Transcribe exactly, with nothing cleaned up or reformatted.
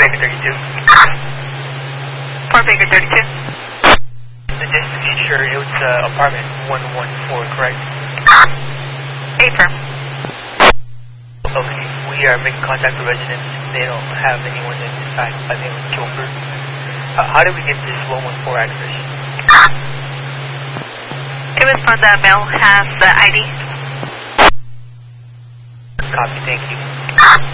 Baker thirty-two. four Baker thirty-two. Just to be sure, it was uh, apartment one one four, correct? Affirm. Okay, we are making contact with residents. They don't have anyone in this side by the name of Joker. Uh, how did we get this one one four address? It was from the mail, has the I D. Copy, thank you.